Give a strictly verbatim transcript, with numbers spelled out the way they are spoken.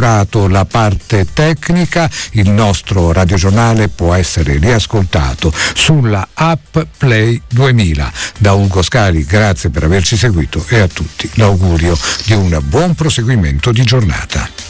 curato la parte tecnica. Il nostro radiogiornale può essere riascoltato sulla app Play duemila. Da Ugo Scali, grazie per averci seguito e a tutti l'augurio di un buon proseguimento di giornata.